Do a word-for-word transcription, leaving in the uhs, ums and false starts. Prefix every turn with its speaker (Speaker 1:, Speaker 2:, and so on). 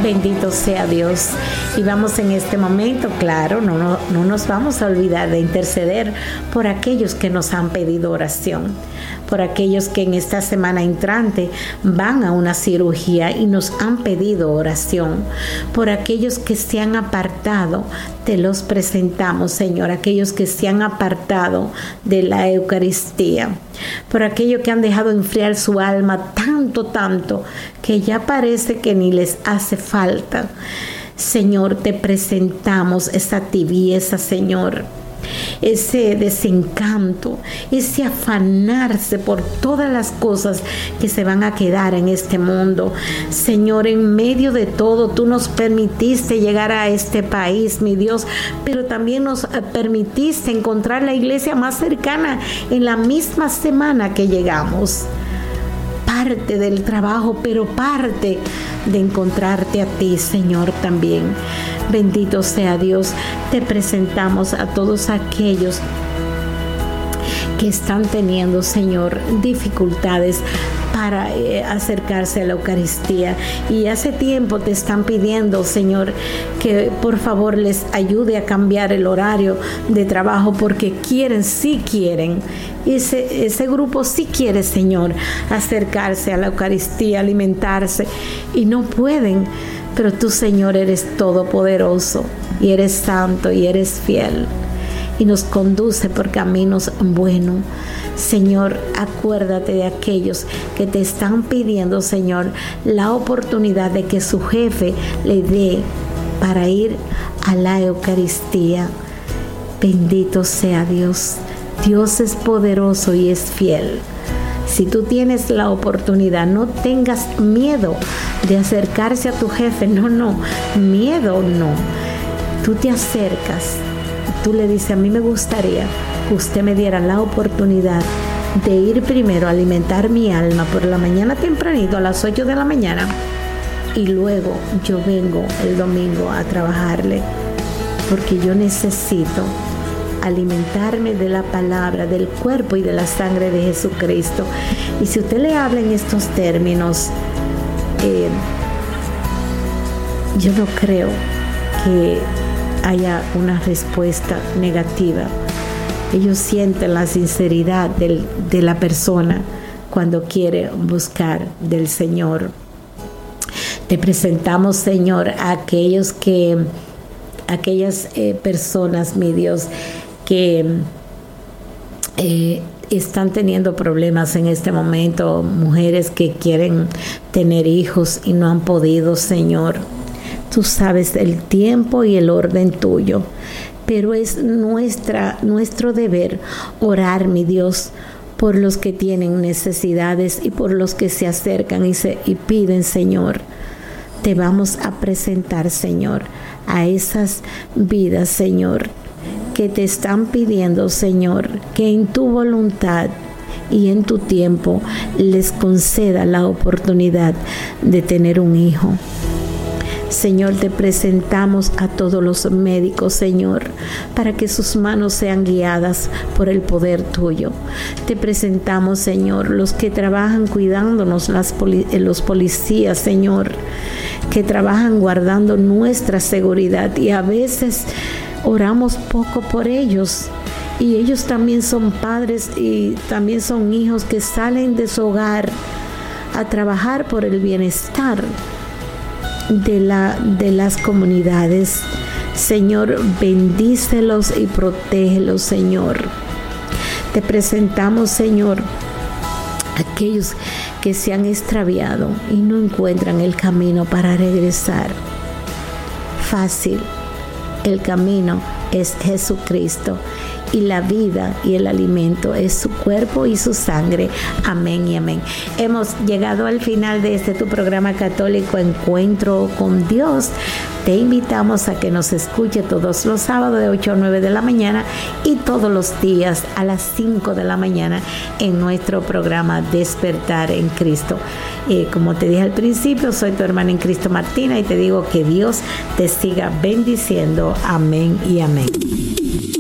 Speaker 1: Bendito sea Dios. Y vamos en este momento, claro, no, no, no nos vamos a olvidar de interceder por aquellos que nos han pedido oración, por aquellos que en esta semana entrante van a una cirugía y nos han pedido oración, por aquellos que se han apartado, te los presentamos, Señor, aquellos que se han apartado de la Eucaristía, por aquellos que han dejado enfriar su alma tanto, tanto, que ya parece que ni les hace falta. Señor, te presentamos esa tibieza, Señor, ese desencanto, ese afanarse por todas las cosas que se van a quedar en este mundo. Señor, en medio de todo, tú nos permitiste llegar a este país, mi Dios, pero también nos permitiste encontrar la iglesia más cercana en la misma semana que llegamos. Parte del trabajo, pero parte de encontrarte a ti, Señor, también. Bendito sea Dios. Te presentamos a todos aquellos que están teniendo, Señor, dificultades para eh, acercarse a la Eucaristía, y hace tiempo te están pidiendo, Señor, que por favor les ayude a cambiar el horario de trabajo, porque quieren, sí quieren, ese, ese grupo sí quiere, Señor, acercarse a la Eucaristía, alimentarse, y no pueden. Pero tú, Señor, eres todopoderoso y eres santo y eres fiel y nos conduce por caminos buenos. Señor, acuérdate de aquellos que te están pidiendo, Señor, la oportunidad de que su jefe le dé para ir a la Eucaristía. Bendito sea Dios. Dios es poderoso y es fiel. Si tú tienes la oportunidad, no tengas miedo de acercarse a tu jefe. No, no, miedo no. Tú te acercas, tú le dices: a mí me gustaría que usted me diera la oportunidad de ir primero a alimentar mi alma por la mañana tempranito, a las ocho de la mañana, y luego yo vengo el domingo a trabajarle, porque yo necesito alimentarme de la palabra, del cuerpo y de la sangre de Jesucristo. Y si usted le habla en estos términos, eh, yo no creo que haya una respuesta negativa. Ellos sienten la sinceridad del, de la persona cuando quiere buscar del Señor. Te presentamos, Señor, a aquellos que, aquellas eh, personas, mi Dios, que eh, están teniendo problemas en este momento, mujeres que quieren tener hijos y no han podido, Señor. Tú sabes el tiempo y el orden tuyo, pero es nuestra, nuestro deber orar, mi Dios, por los que tienen necesidades y por los que se acercan y, se, y piden, Señor. Te vamos a presentar, Señor, a esas vidas, Señor, que te están pidiendo, Señor, que en tu voluntad y en tu tiempo les conceda la oportunidad de tener un hijo. Señor, te presentamos a todos los médicos, Señor, para que sus manos sean guiadas por el poder tuyo. Te presentamos, Señor, los que trabajan cuidándonos, las poli- los policías, Señor, que trabajan guardando nuestra seguridad, y a veces oramos poco por ellos, y ellos también son padres y también son hijos que salen de su hogar a trabajar por el bienestar de, la, de las comunidades. Señor, bendícelos y protégelos, Señor. Te presentamos, Señor, aquellos que se han extraviado y no encuentran el camino para regresar. Fácil. El camino es Jesucristo, y la vida y el alimento es su cuerpo y su sangre. Amén y amén. Hemos llegado al final de este tu programa católico, Encuentro con Dios. Te invitamos a que nos escuche todos los sábados de ocho a nueve de la mañana y todos los días a las cinco de la mañana en nuestro programa Despertar en Cristo. Eh, como te dije al principio, soy tu hermana en Cristo, Martina, y te digo que Dios te siga bendiciendo. Amén y amén.